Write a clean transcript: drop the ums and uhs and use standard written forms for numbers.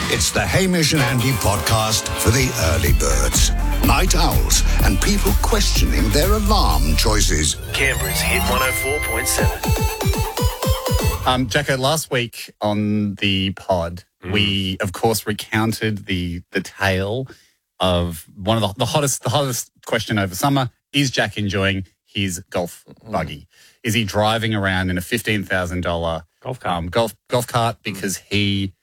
It's the Hamish and Andy podcast for the early birds, night owls, and people questioning their alarm choices. Canberra's Hit 104.7. Jacko, last week on the pod, we, of course, recounted the tale of one of the hottest question over summer. Is Jack enjoying his golf buggy? Is he driving around in a $15,000 golf cart? Golf cart because he